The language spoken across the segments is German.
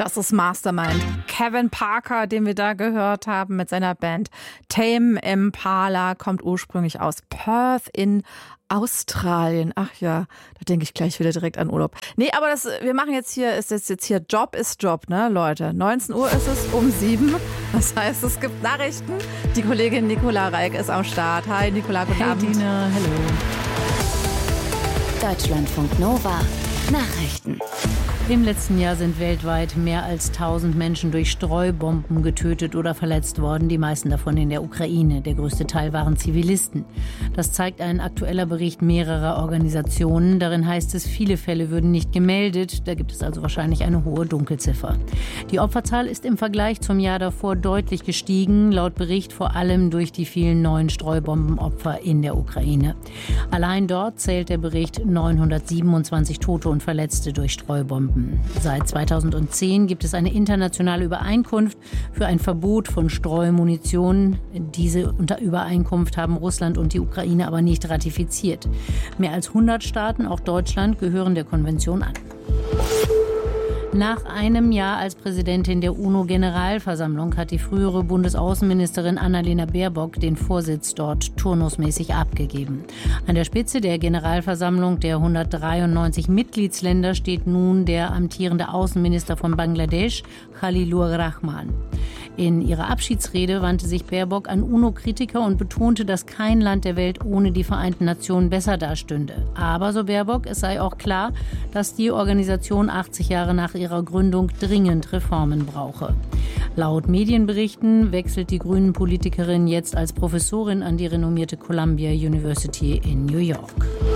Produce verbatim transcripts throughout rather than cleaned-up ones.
Das ist Mastermind. Kevin Parker, den wir da gehört haben mit seiner Band Tame Impala, kommt ursprünglich aus Perth in Australien. Ach ja, da denke ich gleich wieder direkt an Urlaub. Nee, aber das, wir machen jetzt hier, ist jetzt, jetzt hier Job ist Job, ne, Leute. neunzehn Uhr ist es um sieben. Das heißt, es gibt Nachrichten. Die Kollegin Nicola Reik ist am Start. Hi, Nicola, guten hey, Abend. Dina, hallo. Deutschlandfunk Nova. Nachrichten. Im letzten Jahr sind weltweit mehr als tausend Menschen durch Streubomben getötet oder verletzt worden, die meisten davon in der Ukraine. Der größte Teil waren Zivilisten. Das zeigt ein aktueller Bericht mehrerer Organisationen. Darin heißt es, viele Fälle würden nicht gemeldet. Da gibt es also wahrscheinlich eine hohe Dunkelziffer. Die Opferzahl ist im Vergleich zum Jahr davor deutlich gestiegen, laut Bericht vor allem durch die vielen neuen Streubombenopfer in der Ukraine. Allein dort zählt der Bericht neunhundertsiebenundzwanzig Tote und Verletzte durch Streubomben. Seit zweitausendzehn gibt es eine internationale Übereinkunft für ein Verbot von Streumunition. Diese Übereinkunft haben Russland und die Ukraine aber nicht ratifiziert. Mehr als hundert Staaten, auch Deutschland, gehören der Konvention an. Nach einem Jahr als Präsidentin der UNO-Generalversammlung hat die frühere Bundesaußenministerin Annalena Baerbock den Vorsitz dort turnusmäßig abgegeben. An der Spitze der Generalversammlung der hundertdreiundneunzig Mitgliedsländer steht nun der amtierende Außenminister von Bangladesch, Khalilur Rahman. In ihrer Abschiedsrede wandte sich Baerbock an UNO-Kritiker und betonte, dass kein Land der Welt ohne die Vereinten Nationen besser dastünde. Aber, so Baerbock, es sei auch klar, dass die Organisation achtzig Jahre nach ihrer Gründung dringend Reformen brauche. Laut Medienberichten wechselt die Grünen-Politikerin jetzt als Professorin an die renommierte Columbia University in New York.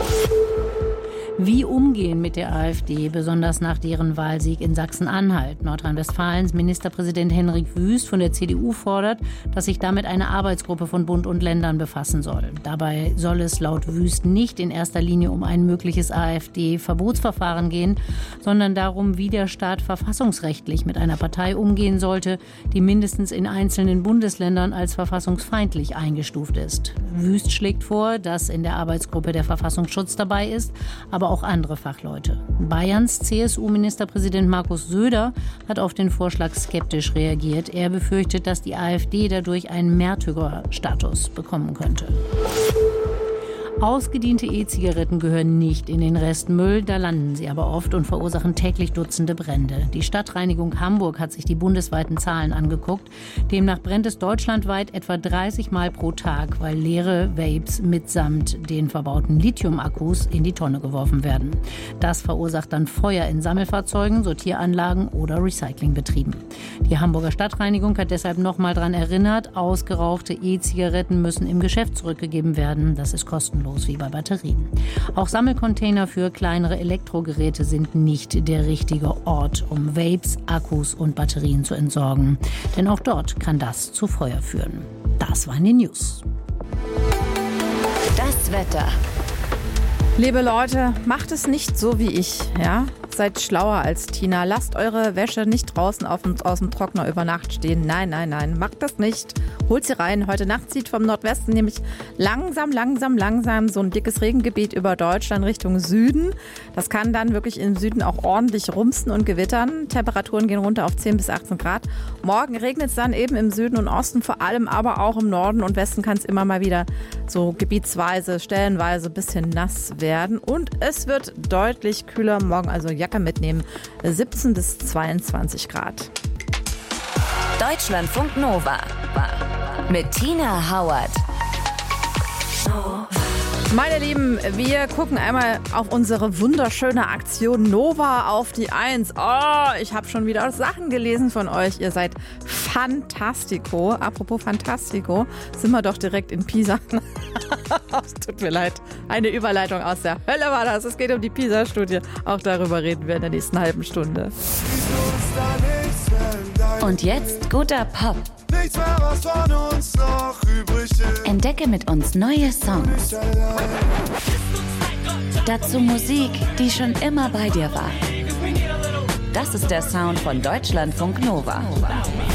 Wie umgehen mit der AfD, besonders nach deren Wahlsieg in Sachsen-Anhalt? Nordrhein-Westfalens Ministerpräsident Henrik Wüst von der C D U fordert, dass sich damit eine Arbeitsgruppe von Bund und Ländern befassen soll. Dabei soll es laut Wüst nicht in erster Linie um ein mögliches AfD-Verbotsverfahren gehen, sondern darum, wie der Staat verfassungsrechtlich mit einer Partei umgehen sollte, die mindestens in einzelnen Bundesländern als verfassungsfeindlich eingestuft ist. Wüst schlägt vor, dass in der Arbeitsgruppe der Verfassungsschutz dabei ist, aber auch andere Fachleute. Bayerns C S U-Ministerpräsident Markus Söder hat auf den Vorschlag skeptisch reagiert. Er befürchtet, dass die AfD dadurch einen Märtyrerstatus bekommen könnte. Ausgediente E-Zigaretten gehören nicht in den Restmüll, da landen sie aber oft und verursachen täglich Dutzende Brände. Die Stadtreinigung Hamburg hat sich die bundesweiten Zahlen angeguckt. Demnach brennt es deutschlandweit etwa dreißig Mal pro Tag, weil leere Vapes mitsamt den verbauten Lithium-Akkus in die Tonne geworfen werden. Das verursacht dann Feuer in Sammelfahrzeugen, Sortieranlagen oder Recyclingbetrieben. Die Hamburger Stadtreinigung hat deshalb nochmal daran erinnert, ausgerauchte E-Zigaretten müssen im Geschäft zurückgegeben werden. Das ist kostenlos, wie bei Batterien. Auch Sammelcontainer für kleinere Elektrogeräte sind nicht der richtige Ort, um Vapes, Akkus und Batterien zu entsorgen. Denn auch dort kann das zu Feuer führen. Das waren die News. Das Wetter. Liebe Leute, macht es nicht so wie ich, ja? Seid schlauer als Tina. Lasst eure Wäsche nicht draußen auf dem, aus dem Trockner über Nacht stehen. Nein, nein, nein, macht das nicht. Holt sie rein. Heute Nacht zieht vom Nordwesten nämlich langsam, langsam, langsam so ein dickes Regengebiet über Deutschland Richtung Süden. Das kann dann wirklich im Süden auch ordentlich rumsen und gewittern. Temperaturen gehen runter auf zehn bis achtzehn Grad. Morgen regnet es dann eben im Süden und Osten, vor allem aber auch im Norden und Westen kann es immer mal wieder so gebietsweise, stellenweise ein bisschen nass werden. Und es wird deutlich kühler morgen, also Jacke mitnehmen, siebzehn bis zweiundzwanzig Grad. Deutschlandfunk Nova mit Tina Howard. Meine Lieben, wir gucken einmal auf unsere wunderschöne Aktion Nova auf die Eins. Oh, ich habe schon wieder Sachen gelesen von euch. Ihr seid fantastico. Apropos fantastico, sind wir doch direkt in Pisa. Es tut mir leid. Eine Überleitung aus der Hölle war das. Es geht um die Pisa-Studie. Auch darüber reden wir in der nächsten halben Stunde. Und jetzt guter Pop. Nichts mehr, was von uns noch übrig ist. Entdecke mit uns neue Songs. Dazu Musik, die schon immer bei dir war. Das ist der Sound von Deutschlandfunk Nova.